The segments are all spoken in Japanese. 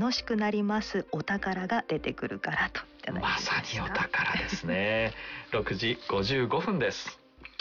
楽しくなりますお宝が出てくるからといただきました。 まさにお宝ですね。6時55分です。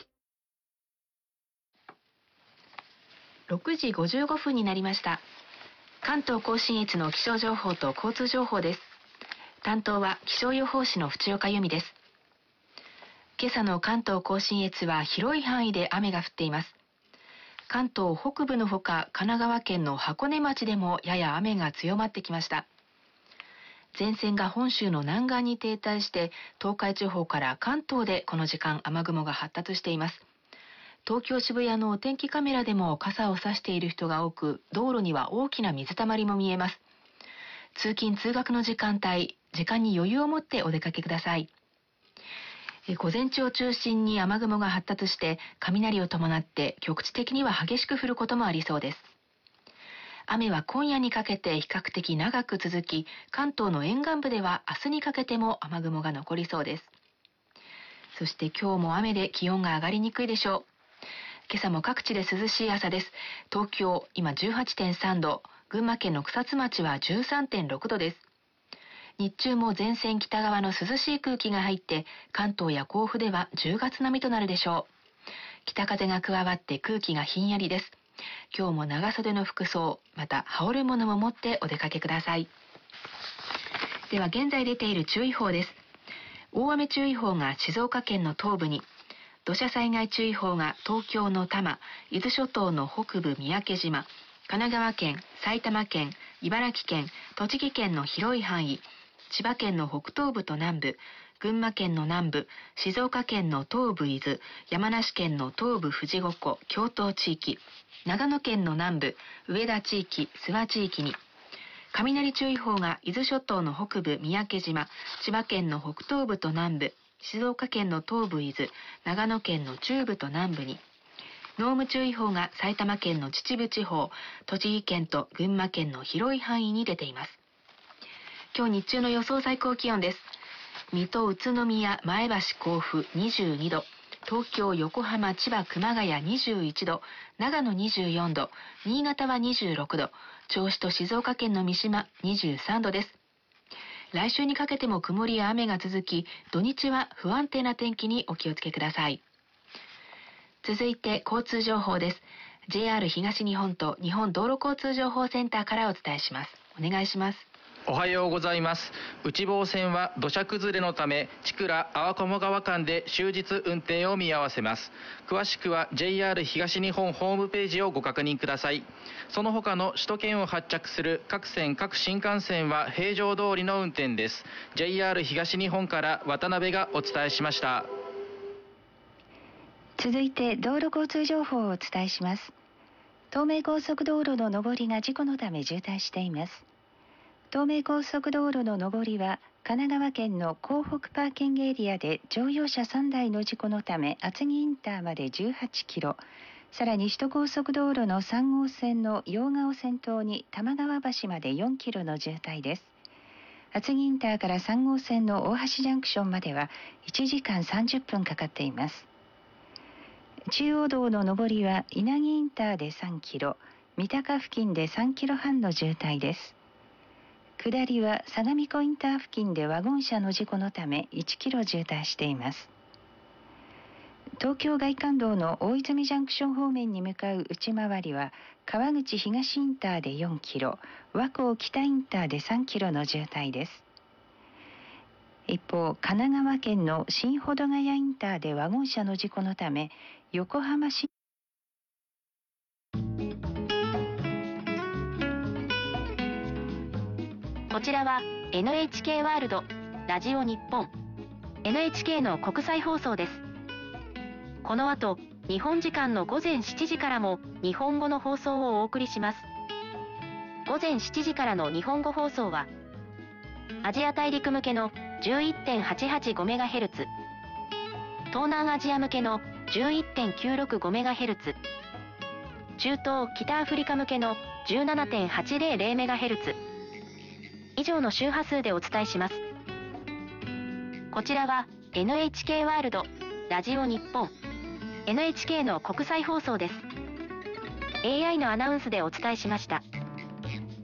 6時55分になりました。関東甲信越の気象情報と交通情報です。担当は気象予報士の淵岡由美です。今朝の関東甲信越は広い範囲で雨が降っています。関東北部のほか神奈川県の箱根町でもやや雨が強まってきました。前線が本州の南岸に停滞して東海地方から関東でこの時間雨雲が発達しています。東京渋谷のお天気カメラでも傘を差している人が多く、道路には大きな水たまりも見えます。通勤通学の時間帯、時間に余裕を持ってお出かけください。午前中を中心に雨雲が発達して雷を伴って局地的には激しく降ることもありそうです。雨は今夜にかけて比較的長く続き、関東の沿岸部では明日にかけても雨雲が残りそうです。そして今日も雨で気温が上がりにくいでしょう。今朝も各地で涼しい朝です。東京今 18.3 度、群馬県の草津町は 13.6 度です。日中も前線北側の涼しい空気が入って関東や甲府では10月並みとなるでしょう。北風が加わって空気がひんやりです。今日も長袖の服装、また羽織るものも持ってお出かけください。では現在出ている注意報です。大雨注意報が静岡県の東部に、土砂災害注意報が東京の多摩、伊豆諸島の北部三宅島、神奈川県、埼玉県、茨城県、栃木県の広い範囲、千葉県の北東部と南部、群馬県の南部、静岡県の東部伊豆、山梨県の東部富士五湖、京都地域、長野県の南部、上田地域、諏訪地域に、雷注意報が伊豆諸島の北部三宅島、千葉県の北東部と南部、静岡県の東部伊豆、長野県の中部と南部に、濃霧注意報が埼玉県の秩父地方、栃木県と群馬県の広い範囲に出ています。今日日中の予想最高気温です。水戸、宇都宮、前橋、甲府22度、東京、横浜、千葉、熊谷21度、長野24度、新潟は26度、銚子と静岡県の三島23度です。来週にかけても曇りや雨が続き、土日は不安定な天気にお気をつけください。続いて交通情報です。JR 東日本と日本道路交通情報センターからお伝えします。お願いします。 おはようございます。内房線は土砂崩れのため千倉粟駒川間で終日運転を見合わせます。詳しくは JR 東日本ホームページをご確認ください。その他の首都圏を発着する各線各新幹線は平常通りの運転です。 JR 東日本から渡辺がお伝えしました。 続いて道路交通情報をお伝えします。東名高速道路の上りが事故のため渋滞しています。東名高速道路の上りは神奈川県の港北パーキングエリアで乗用車3台の事故のため厚木インターまで18キロ、さらに首都高速道路の3号線の用賀を先頭に玉川橋まで4キロの渋滞です。厚木インターから3号線の大橋ジャンクションまでは1時間30分かかっています。中央道の上りは稲城インターで3キロ、三鷹付近で3キロ半の渋滞です。下りは相模湖インター付近でワゴン車の事故のため1キロ渋滞しています。東京外環道の大泉ジャンクション方面に向かう内回りは川口東インターで4キロ、和光北インターで3キロの渋滞です。一方、神奈川県の新保土ヶ谷インターでワゴン車の事故のため横浜市こちらは NHK ワールドラジオ日本 NHK の国際放送です。この後日本時間の午前7時からも日本語の放送をお送りします。午前7時からの日本語放送はアジア大陸向けの 11.885MHz、 東南アジア向けの 11.965MHz、 中東北アフリカ向けの 17.800MHz以上の周波数でお伝えします。こちらは NHK ワールドラジオ日本 NHK の国際放送です。 AI のアナウンスでお伝えしました。